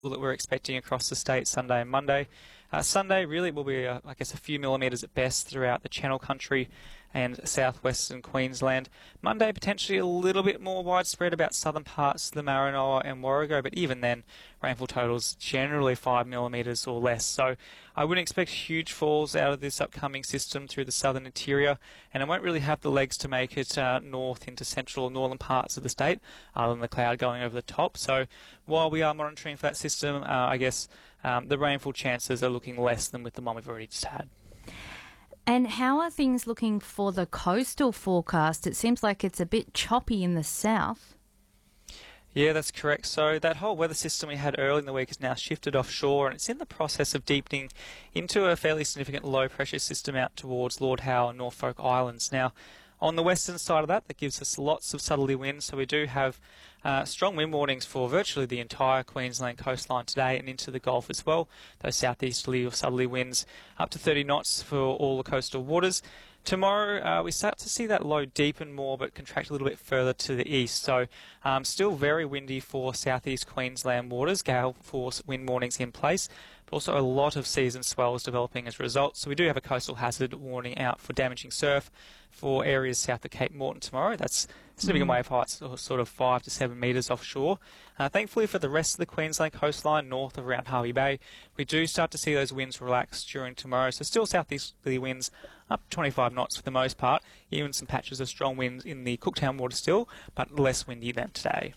that we're expecting across the state Sunday and Monday. Sunday really will be, I guess, a few millimetres at best throughout the Channel Country and southwestern Queensland. Monday potentially a little bit more widespread about southern parts of the Maranoa and Warrego, but even then rainfall totals generally 5 millimetres or less. So I wouldn't expect huge falls out of this upcoming system through the southern interior, and it won't really have the legs to make it north into central and northern parts of the state, other than the cloud going over the top. So while we are monitoring for that system, I guess the rainfall chances are looking less than with the one we've already just had. And how are things looking for the coastal forecast? It seems like it's a bit choppy in the south. Yeah, that's correct. So that whole weather system we had early in the week has now shifted offshore, and it's in the process of deepening into a fairly significant low pressure system out towards Lord Howe and Norfolk Islands. Now, on the western side of that gives us lots of southerly winds, so we do have strong wind warnings for virtually the entire Queensland coastline today and into the Gulf as well. Those southeasterly or southerly winds up to 30 knots for all the coastal waters. Tomorrow, we start to see that low deepen more but contract a little bit further to the east. So still very windy for southeast Queensland waters, gale force wind warnings in place, but also a lot of season swells developing as a result. So we do have a coastal hazard warning out for damaging surf for areas south of Cape Morton tomorrow. That's significant wave heights, sort of 5 to 7 metres offshore. Thankfully for the rest of the Queensland coastline, north of around Hervey Bay, we do start to see those winds relax during tomorrow. So still southeasterly winds up to 25 knots for the most part, even some patches of strong winds in the Cooktown water still, but less windy than today.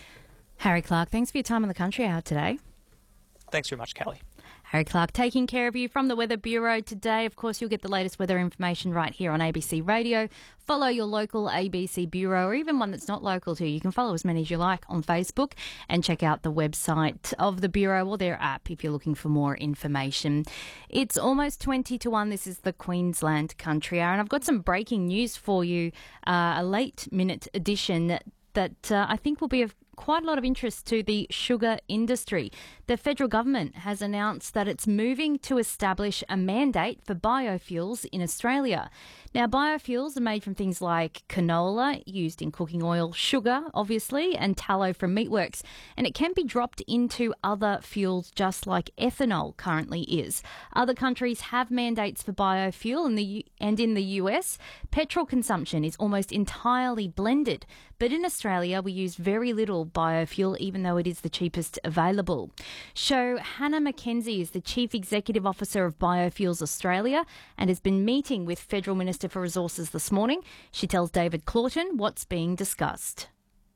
Harry Clark, thanks for your time on the Country Hour today. Thanks very much, Kelly. Harry Clark taking care of you from the Weather Bureau today. Of course, you'll get the latest weather information right here on ABC Radio. Follow your local ABC Bureau, or even one that's not local to you. You can follow as many as you like on Facebook, and check out the website of the Bureau or their app if you're looking for more information. It's almost 20 to 1. This is the Queensland Country Hour, and I've got some breaking news for you, a late minute edition that I think will be of quite a lot of interest to the sugar industry. The federal government has announced that it's moving to establish a mandate for biofuels in Australia. Now, biofuels are made from things like canola, used in cooking oil, sugar, obviously, and tallow from meatworks, and it can be dropped into other fuels just like ethanol currently is. Other countries have mandates for biofuel, and in the US, petrol consumption is almost entirely blended, but in Australia we use very little biofuel, even though it is the cheapest available. So Hannah McKenzie is the Chief Executive Officer of Biofuels Australia and has been meeting with Federal Minister for Resources this morning. She tells David Claughton what's being discussed.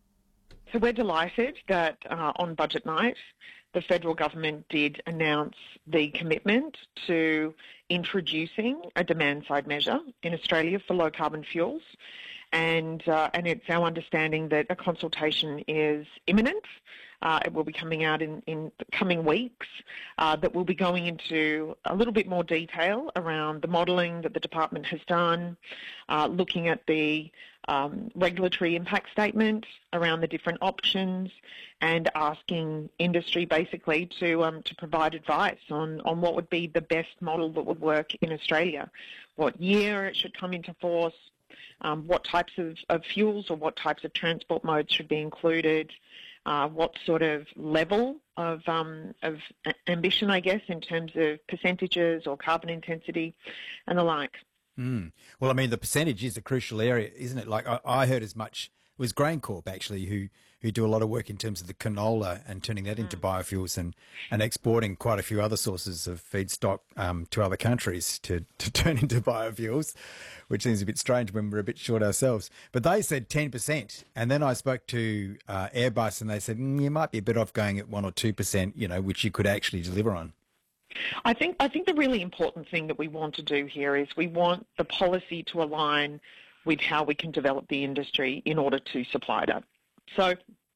So we're delighted that on budget night, the federal government did announce the commitment to introducing a demand-side measure in Australia for low-carbon fuels. And it's our understanding that a consultation is imminent. It will be coming out in the coming weeks, that will be going into a little bit more detail around the modelling that the department has done, looking at the regulatory impact statement around the different options, and asking industry basically to provide advice on what would be the best model that would work in Australia, what year it should come into force, what types of fuels or what types of transport modes should be included, what sort of level of ambition, I guess, in terms of percentages or carbon intensity and the like. Well, I mean, the percentage is a crucial area, isn't it? Like I heard as much, it was GrainCorp actually who do a lot of work in terms of the canola and turning that into biofuels and exporting quite a few other sources of feedstock to other countries to turn into biofuels, which seems a bit strange when we're a bit short ourselves. But they said 10%. And then I spoke to Airbus and they said, you might be a bit off going at 1 or 2%, which you could actually deliver on. I think the really important thing that we want to do here is we want the policy to align with how we can develop the industry in order to supply that. So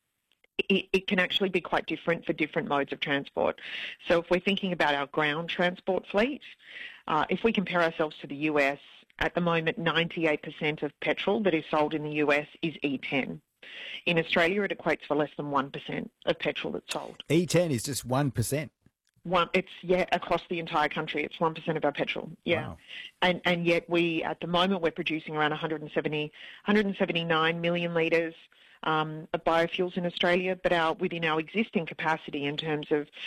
it can actually be quite different for different modes of transport. So if we're thinking about our ground transport fleet, if we compare ourselves to the US, at the moment 98% of petrol that is sold in the US is E10. In Australia, it equates for less than 1% of petrol that's sold. E10 is just 1%? Across the entire country, it's 1% of our petrol. Yeah, wow. And yet at the moment, we're producing around 179 million litres of biofuels in Australia, but within our existing capacity in terms of